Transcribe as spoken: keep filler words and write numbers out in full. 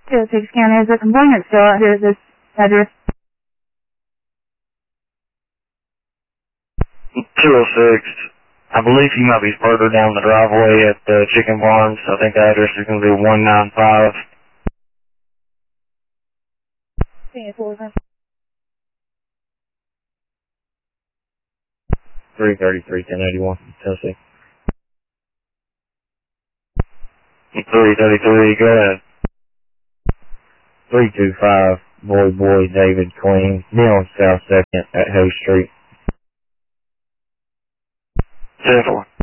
Essex County has a complainant still out here at this address. two oh six. I believe he might be further down the driveway at the Chicken Barns. I think the address is going to be one nine five. three thirty-three, ten eighty-one, Tennessee. three thirty-three, go ahead. three two five, Boy Boy David Queen, be on South second at Hay Street. ten four.